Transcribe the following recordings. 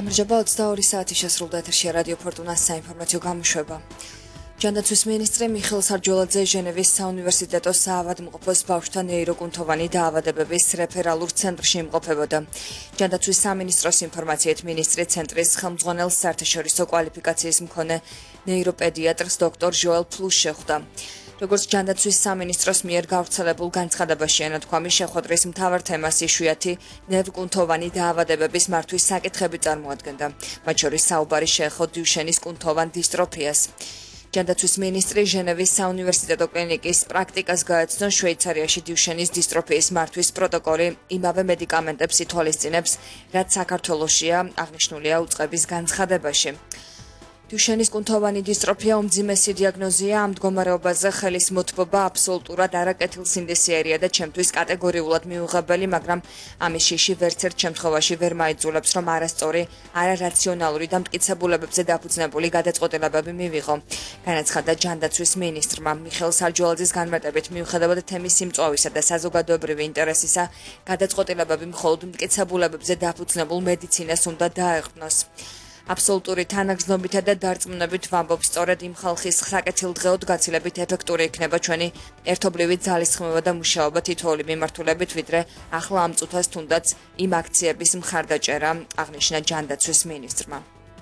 გამარჯობა 22 საათი შესრულდა ეთერში რადიო ფორტუნას საინფორმაციო გამოშვება. ჯანდაცვის მინისტრი მიხეილ სარჯოლაძე ჟენევის საუნივერსიტეტო საავადმყოფოს ბავშვთა ნეიროკუნთოვანი დაავადებების რეფერალურ ცენტრში იმყოფებოდა. ჯანდაცვის სამინისტროს ინფორმაციით მინისტრი ცენტრის ხელმძღვანელ საერთაშორისო კვალიფიკაციის მქონე ნეიროპედიატრს დოქტორ ჟოელ ფლუს შეხვდა. როგორც ჯანდაცვის სამინისტროს მიერ გავრცელებულ განცხადებაში ენათქვამი შეხვედრის მთავარ თემას იშვიათი ნევრკუნთოვანი დაავადებების მართვის საკითხები წარმოადგენდა. მათ შორის საუბარი შეეხო დიუშენის კუნთოვან დისტროფიას. ჯანდაცვის მინისტრი ჟენევის საუნივერსიტეტო კლინიკის პრაქტიკას გაეცნო შვეიცარიაში დიუშენის დისტროფიის მართვის პროტოკოლი იმავე მედიკამენტებს ითვალისწინებს, რაც საქართველოშია აღნიშნულია უწყების განცხადებაში. დიუშენის კუნთოვანი დისტროფია უმძიმესი დიაგნოზია, ამ მდგომარეობაზე ხელის მოთბობა აბსოლუტურად არაკეთილსინდისიერია და ჩემთვის კატეგორიულად მიუღებელი, მაგრამ ამის შიში ვერცერთ შემთხვევაში ვერ მაიძულებს, რომ არასწორი, არარაციონალური და მტკიცებულებებზე დაფუძნებული გადაწყვეტილებები მივიღო. განაცხადა ჯანდაცვის მინისტრმა მიხეილ სარჯოლაძის განმარტებით, მიუხედავად თემის სიმწვავისა და საზოგადოებრივი ინტერესისა, გადაწყვეტილებები მხოლოდ მტკიცებულებებზე დაფუძნებულ მედიცინას უნდა დაეყრდნოს. აბსოლუტური თანაგრძნობითა და დარწმუნებით ვამბობ, სწორედ იმ ხალხის საკეთილდღეოდ გაცილებით ეფექტური იქნება ჩვენი ერთობლივი ძალისხმევა და მუშაობა თითოეული მიმართულებით, ვიდრე ახლა ამ წუთას თუნდაც იმ აქციების მხარდაჭერა, აღნიშნა ჯანდაცვის მინისტრმა.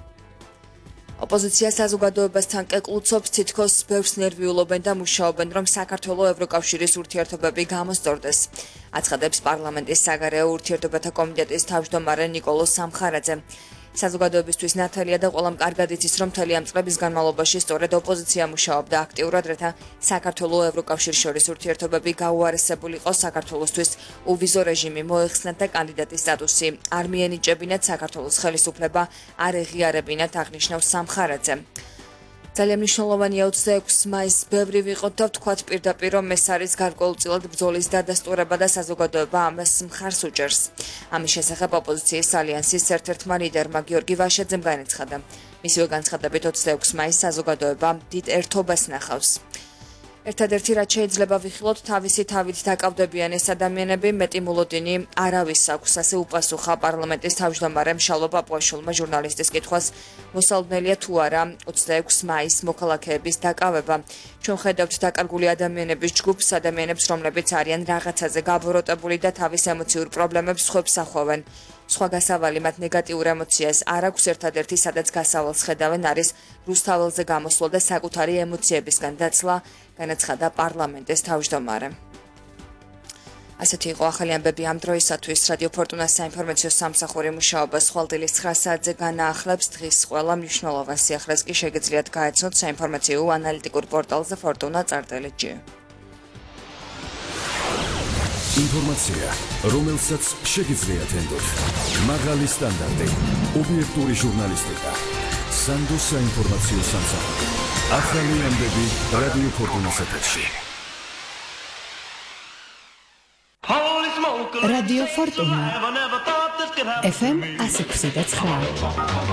ოპოზიცია საზოგადოებასთან კეკლუცობს, თითქოს ბევრს ნერვიულობენ და მუშაობენ, რომ საქართველოს ევროკავშირის ურთიერთობები გამოსწორდეს. აცხადებს პარლამენტის საგარეო ურთიერთობათა კომიტეტის თავმჯდომარე ნიკოლო სამხარაძე. საზოგადოებისთვის ნათელია და ყველამ კარგად იცის, რომ მთელი ამ წლების განმავლობაში სწორედ ოპოზიცია მუშაობდა აქტიურად, რათა საქართველოს ევროკავშირის შორის ურთიერთობები გაუარესებულიყო, საქართველოსთვის უვიზო რეჟიმი მოეხსნათ და კანდიდატის სტატუსი არ მიენიჭებინათ, საქართველოს ხელისუფლება არ ეღიარებინათ, აღნიშნავს სამხარაძე. ძალიან მნიშვნელოვანია 26 მაისს ბევრი ვიყოთ და ვთქვათ პირდაპირ, რომ ეს არის გარკვეულწილად ბრძოლის დადასტურება და საზოგადოება ამას მხარს უჭერს. ამის შესახებ ოპოზიციის ალიანსის ერთ-ერთმა ლიდერმა გიორგი ვაშაძემ განაცხადა. მისივე განცხადებით 26 მაისს საზოგადოება დიდ ერთობას ნახავს. ერთადერთი რაც შეიძლება ვიხილოთ, თავისი თავით დაკავდებიან ეს ადამიანები, მეტი მოლოდინი არავის აქვს, ასე უპასუხა პარლამენტის თავმჯდომარემ შალვა პაპუაშვილმა ჟურნალისტის კითხვას, მოსალოდნელია თუ არა 26 მაისს მოქალაქეების დაკავება. ჩვენ ხედავთ დაკარგული ადამიანების ჯგუფს, ადამიანებს, რომლებიც არიან რაღაცაზე გაბოროტებული და თავის ემოციურ პრობლემებს სხვებს ახვევენ. სხვა გასავალი მათ ნეგატიურ ემოციას არ აქვს, ერთადერთი სადაც გასავალს ხედავენ არის რუსთაველზე გამოსვლა და საკუთარი ემოციებისგან დაცლა, განაცხადა პარლამენტის თავმჯდომარე. ასეთი იყო ახალი ამბები ამ დროისათვის. რადიო ფორტუნას საინფორმაციო სამსახური მუშაობას ხვალდილის 9 საათზე განაახლებს. დღის ყველა მნიშვნელოვან სიახლეს კი შეგიძლიათ გაეცნოთ საინფორმაციო ანალიტიკურ პორტალზე fortuna.gt. ინფორმაცია, რომელსაც შეგიძლიათ ენდოთ. მაღალი სტანდარტი, ობიექტური ჟურნალისტიკა. სანდოს საინფორმაციო სამსახური. ახალი ამბები რადიო ფორტუნას ეთერში. რადიო ფორტუნა FM 106.9